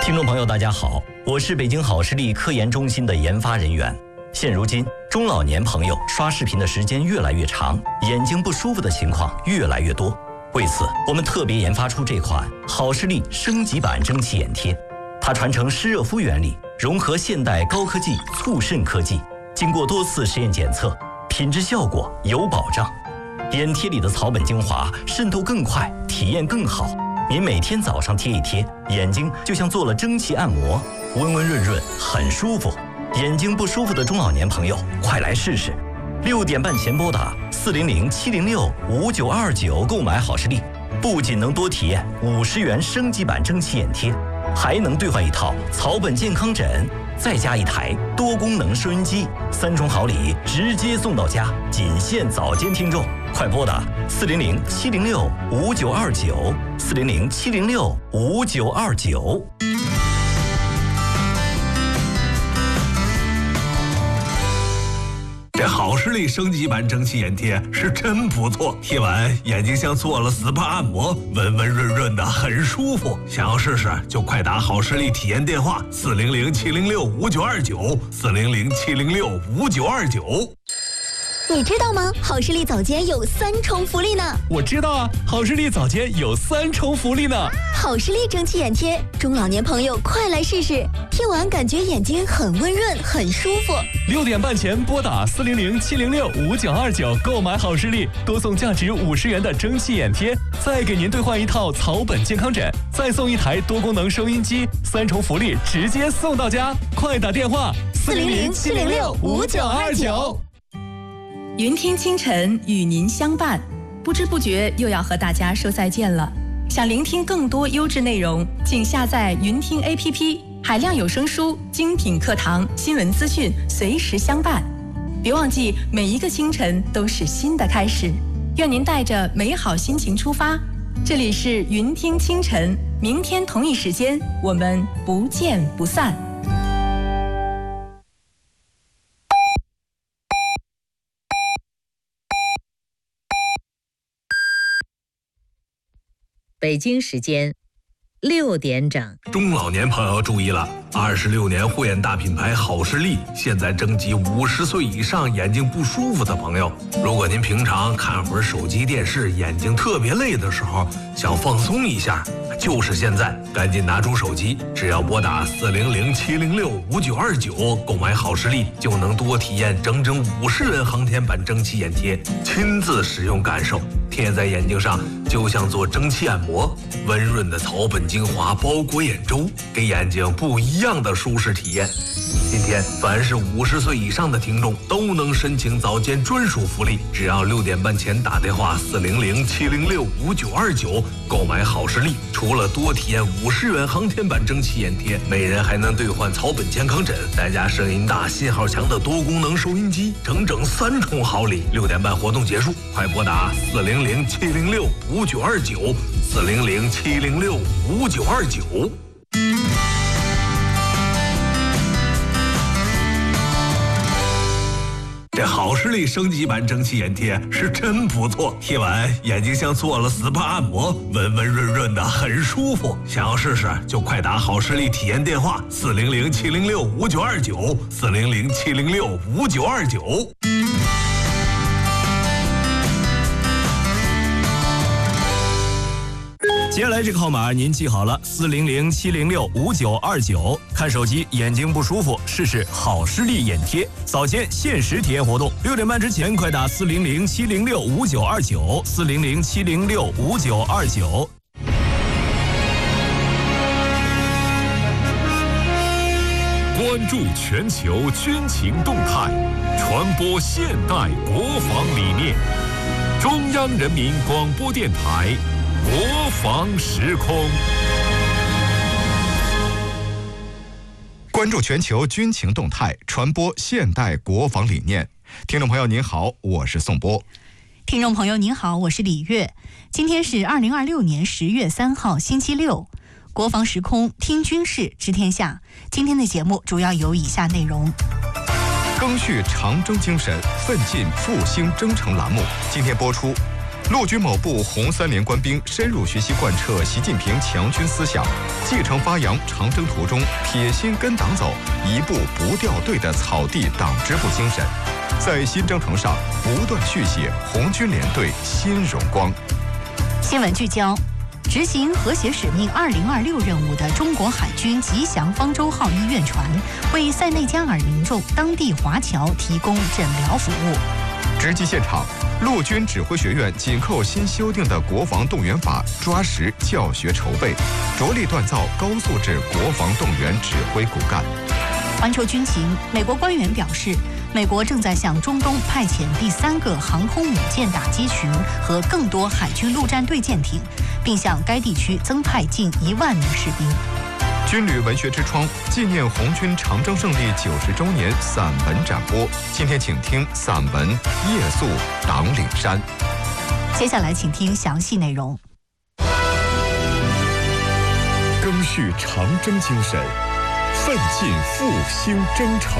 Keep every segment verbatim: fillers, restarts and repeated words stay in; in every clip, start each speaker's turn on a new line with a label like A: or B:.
A: 听众朋友大家好，我是北京好视力科研中心的研发人员。现如今中老年朋友刷视频的时间越来越长，眼睛不舒服的情况越来越多。为此我们特别研发出这款好视力升级版蒸汽眼贴，它传承湿热敷原理，融合现代高科技促渗科技，经过多次实验检测，品质效果有保障。眼贴里的草本精华渗透更快，体验更好。您每天早上贴一贴，眼睛就像做了蒸汽按摩，温温润润，很舒服。眼睛不舒服的中老年朋友，快来试试！六点半前拨打四零零七零六五九二九购买好视力，不仅能多体验五十元升级版蒸汽眼贴，还能兑换一套草本健康枕，再加一台多功能收音机，三重好礼直接送到家，仅限早间听众。快拨打四零零七零六五九二九，四零零七零六五九二九。
B: 这好视力升级版蒸汽眼贴是真不错，贴完眼睛像做了 S P A 按摩，温温润润的，很舒服。想要试试就快打好视力体验电话四零零七零六五九二九，四零零七零六五九二九。
C: 你知道吗？好视力早间有三重福利呢！
D: 我知道啊，好视力早间有三重福利呢。
C: 好视力蒸汽眼贴，中老年朋友快来试试，贴完感觉眼睛很温润，很舒服。
D: 六点半前拨打四零零七零六五九二九购买好视力，多送价值五十元的蒸汽眼贴，再给您兑换一套草本健康枕，再送一台多功能收音机，三重福利直接送到家。快打电话
C: 四零零七零六五九二九。
E: 云听清晨与您相伴，不知不觉又要和大家说再见了。想聆听更多优质内容，请下载云听 A P P， 海量有声书、精品课堂、新闻资讯随时相伴。别忘记，每一个清晨都是新的开始。愿您带着美好心情出发。这里是云听清晨，明天同一时间我们不见不散。
F: 北京时间六点整，
B: 中老年朋友注意了，二十六年护眼大品牌好视力现在征集五十岁以上眼睛不舒服的朋友。如果您平常看会儿手机电视，眼睛特别累的时候，想放松一下，就是现在，赶紧拿出手机，只要拨打四零零七零六五九二九购买好视力，就能多体验整整五十元航天版蒸汽眼贴，亲自使用感受，贴在眼睛上就像做蒸汽按摩，温润的草本精华包裹眼周，给眼睛不一样的舒适体验。今天凡是五十岁以上的听众都能申请早间专属福利，只要六点半前打电话四零零七零六五九二九购买好视力，除了多体验五十元航天版蒸汽眼贴，每人还能兑换草本健康枕，再加声音大、信号强的多功能收音机，整整三重好礼。六点半活动结束，快拨打四零零七零六五九二九，四零零七零六五九二九。这好视力升级版蒸汽眼贴是真不错，贴完眼睛像做了 S P A 按摩，温温润润的，很舒服。想要试试就快打好视力体验电话四零零七零六五九二九，四零零七零六五九二九。
A: 接下来这个号码您记好了，四零零七零六五九二九。看手机眼睛不舒服，试试好视力眼贴，早间限时体验活动，六点半之前快打四零零七零六五九二九，四零零七零六五九二九。
G: 关注全球军情动态，传播现代国防理念。中央人民广播电台国防时空。
H: 关注全球军情动态，传播现代国防理念。听众朋友您好，我是宋波。
I: 听众朋友您好，我是李月。今天是二零二六年十月三号星期六，国防时空听军事知天下。今天的节目主要有以下内容：
H: 赓续长征精神，奋进复兴征程栏目今天播出。 陆军某部红三连官兵深入学习贯彻习近平强军思想，继承发扬长征途中铁心跟党走，一步不掉队的草地党支部精神，在新征程上不断续写红军联队新荣光。
I: 新闻聚焦：执行和谐使命二零二六任务的中国海军吉祥方舟号医院船，为塞内加尔民众当地华侨提供诊疗服务。
H: 直击现场，陆军指挥学院紧扣新修订的国防动员法，抓实教学筹备，着力锻造高素质国防动员指挥骨干。
I: 环球军情，美国官员表示，美国正在向中东派遣第三个航空母舰打击群和更多海军陆战队舰艇，并向该地区增派近一万名士兵。
H: 军旅文学之窗纪念红军长征胜利九十周年散文展播，今天请听散文《夜宿党岭山》。
I: 接下来请听详细内容。
G: 赓续长征精神，奋进复兴征程。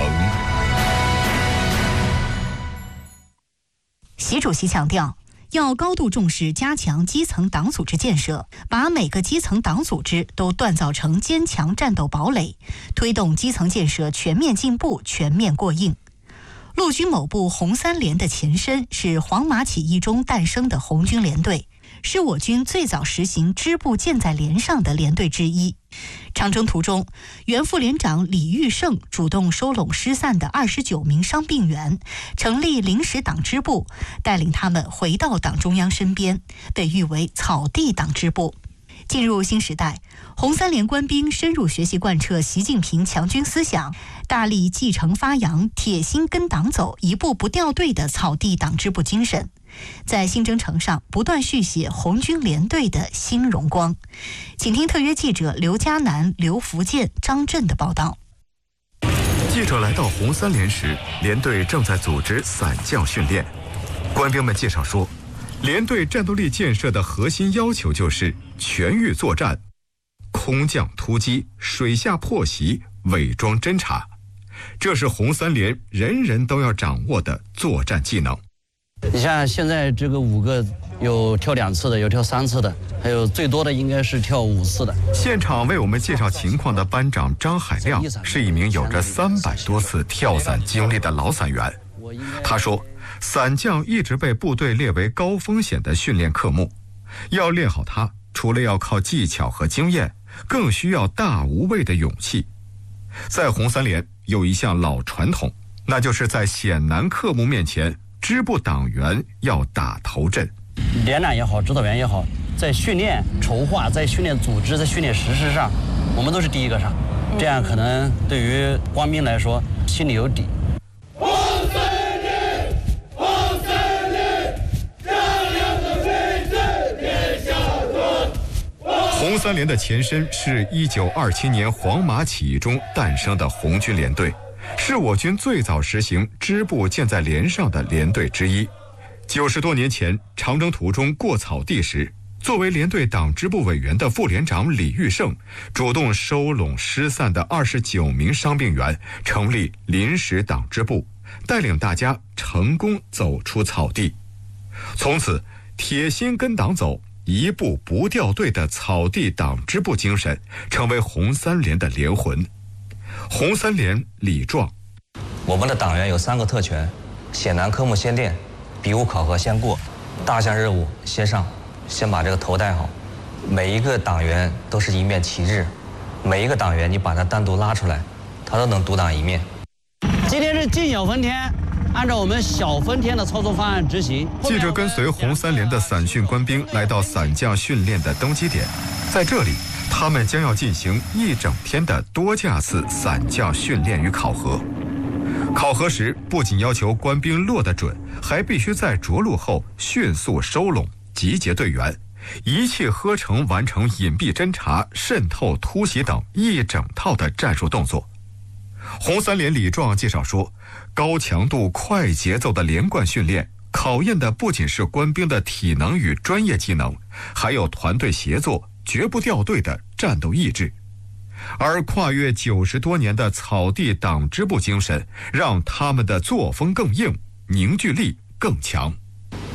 I: 习主席强调，要高度重视加强基层党组织建设，把每个基层党组织都锻造成坚强战斗堡垒，推动基层建设全面进步、全面过硬。陆军某部红三连的前身是黄马起义中诞生的红军联队，是我军最早实行支部建在连上的连队之一。长征途中，原副连长李玉胜主动收拢失散的二十九名伤病员，成立临时党支部，带领他们回到党中央身边，被誉为草地党支部。进入新时代，红三连官兵深入学习贯彻习近平强军思想，大力继承发扬铁心跟党走，一步不掉队的草地党支部精神，在新征程上不断续写红军联队的新荣光。请听特约记者刘嘉南、刘福建、张震的报道。
H: 记者来到红三连时，连队正在组织伞降训练。官兵们介绍说，连队战斗力建设的核心要求就是全域作战，空降突击、水下破袭、伪装侦察，这是红三连人人都要掌握的作战技能。
J: 你像现在这个五个，有跳两次的，有跳三次的，还有最多的应该是跳五次的。
H: 现场为我们介绍情况的班长张海亮是一名有着三百多次跳伞经历的老伞员。他说，伞降一直被部队列为高风险的训练科目，要练好它，除了要靠技巧和经验，更需要大无畏的勇气。在红三连有一项老传统，那就是在险难科目面前，支部党员要打头阵。
J: 连长也好，指导员也好，在训练筹划、在训练组织、在训练实施上，我们都是第一个上，这样可能对于官兵来说心里有底。
K: 红三连，红三连，善良的位置别下蹲。
H: 红三连的前身是一九二七年黄马起义中诞生的红军联队，是我军最早实行支部建在连上的连队之一。九十多年前，长征途中过草地时，作为连队党支部委员的副连长李玉胜主动收拢失散的二十九名伤病员，成立临时党支部，带领大家成功走出草地。从此，铁心跟党走，一步不掉队的草地党支部精神成为红三连的连魂。红三连礼状：
L: 我们的党员有三个特权：险难科目先练，比武考核先过，大项任务先上，先把这个头戴好。每一个党员都是一面旗帜，每一个党员你把他单独拉出来，他都能独当一面。
J: 今天是进小分天，按照我们小分天的操作方案执行。
H: 记者跟随红三连的伞训官兵来到伞降训练的登机点，在这里，他们将要进行一整天的多架次伞降训练与考核。考核时不仅要求官兵落得准，还必须在着陆后迅速收拢、集结队员，一气呵成完成隐蔽侦察、渗透、突袭等一整套的战术动作。红三连礼状介绍说，高强度、快节奏的连贯训练，考验的不仅是官兵的体能与专业技能，还有团队协作、绝不掉队的战斗意志。而跨越九十多年的草地党支部精神，让他们的作风更硬，凝聚力更强。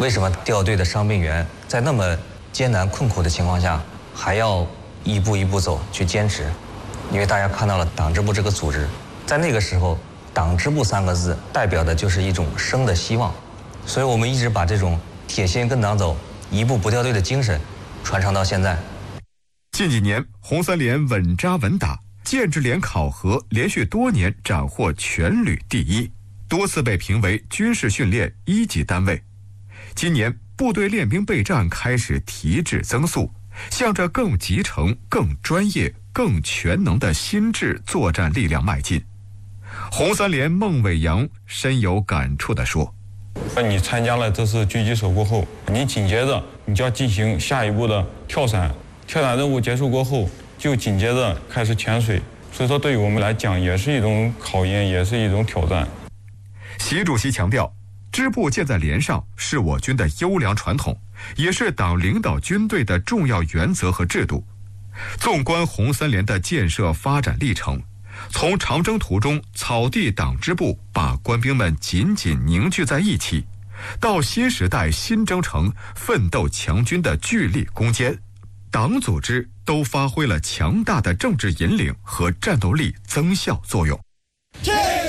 L: 为什么调队的伤病员在那么艰难困苦的情况下，还要一步一步走去坚持？因为大家看到了党支部这个组织，在那个时候，党支部三个字代表的就是一种生的希望，所以我们一直把这种铁心跟党走，一步不掉队的精神传承到现在。
H: 近几年，红三连稳扎稳打，建制连考核连续多年斩获全旅第一，多次被评为军事训练一级单位。今年部队练兵备战开始提质增速，向着更集成、更专业、更全能的新制作战力量迈进。红三连孟伟阳深有感触地说：
M: 你参加了这次狙击手过后，你紧接着你就要进行下一步的跳伞，跳伞任务结束过后就紧接着开始潜水，所以说对于我们来讲也是一种考验，也是一种挑战。
H: 习主席强调，支部建在连上是我军的优良传统，也是党领导军队的重要原则和制度。纵观红三连的建设发展历程，从长征途中草地党支部把官兵们紧紧凝聚在一起，到新时代新征程奋斗强军的据理攻坚，党组织都发挥了强大的政治引领和战斗力增效作用。